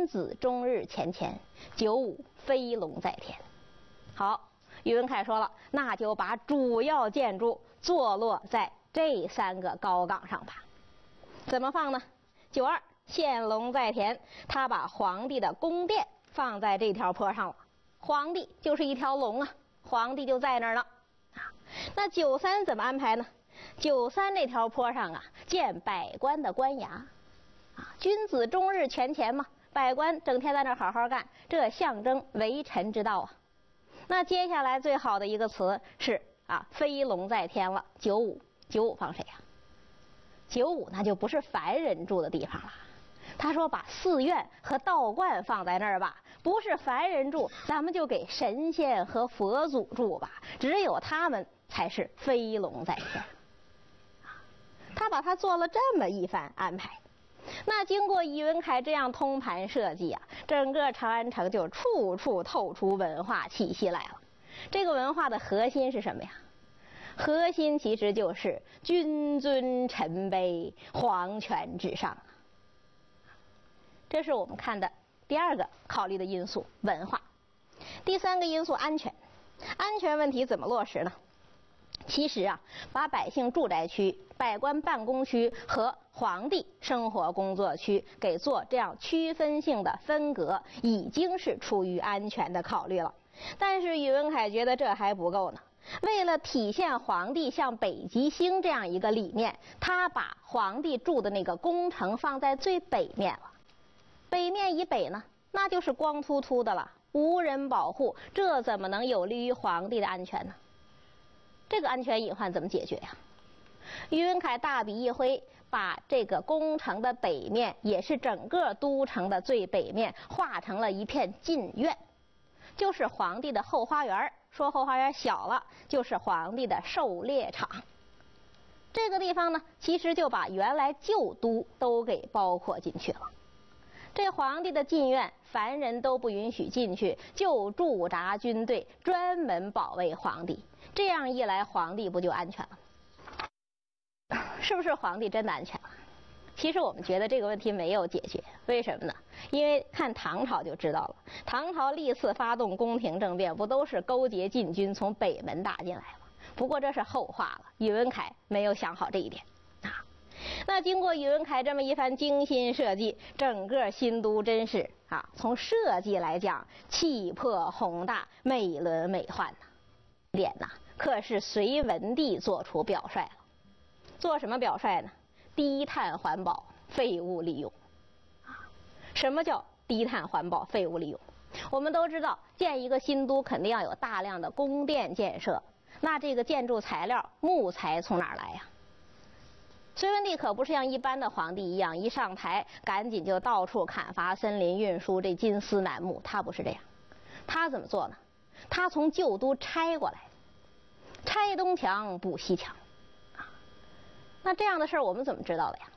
子终日前前，九五飞龙在天。好，宇文恺说了，那就把主要建筑坐落在这3个高岗上吧。怎么放呢？92现龙在田，他把皇帝的宫殿放在这条坡上了。皇帝就是一条龙啊，皇帝就在那儿了啊。那93怎么安排呢？93这条坡上啊，建百官的官衙啊，君子终日权前嘛，百官整天在那儿好好干，这象征为臣之道啊。那接下来最好的一个词是飞龙在天了。95放谁呀？95那就不是凡人住的地方了。他说把寺院和道观放在那儿吧，不是凡人住，咱们就给神仙和佛祖住吧，只有他们才是飞龙在天。他把他做了这么一番安排。那经过宇文恺这样通盘设计啊，整个长安城就处处透出文化气息来了。这个文化的核心是什么呀？核心其实就是君尊臣卑，皇权至上。这是我们看的第2个考虑的因素，文化。第3个因素，安全。安全问题怎么落实呢？其实啊，把百姓住宅区、百官办公区和皇帝生活工作区给做这样区分性的分隔，已经是出于安全的考虑了。但是宇文恺觉得这还不够呢。为了体现皇帝像北极星这样一个理念，他把皇帝住的那个宫城放在最北面了。北面以北呢，那就是光秃秃的了，无人保护，这怎么能有利于皇帝的安全呢？这个安全隐患怎么解决呀？宇文恺大笔一挥，把这个宫城的北面，也是整个都城的最北面，划成了一片禁苑，就是皇帝的后花园。说后花园小了，就是皇帝的狩猎场。这个地方呢，其实就把原来旧都都给包括进去了。这皇帝的禁苑，凡人都不允许进去，就驻扎军队，专门保卫皇帝。这样一来，皇帝不就安全了？是不是皇帝真的安全了？其实我们觉得这个问题没有解决，为什么呢？因为看唐朝就知道了，唐朝历次发动宫廷政变，不都是勾结禁军从北门打进来吗？不过这是后话了，宇文恺没有想好这一点啊。那经过宇文恺这么一番精心设计，整个新都真是从设计来讲，气魄宏大，美轮美奂呐。点可是隋文帝做出表率了。做什么表率呢？低碳环保，废物利用。什么叫低碳环保、废物利用？我们都知道，建一个新都肯定要有大量的宫殿建设，那这个建筑材料木材从哪儿来呀？隋文帝可不是像一般的皇帝一样，一上台赶紧就到处砍伐森林，运输这金丝楠木，他不是这样。他怎么做呢？他从旧都拆过来，拆东墙补西墙。那这样的事儿我们怎么知道的呀？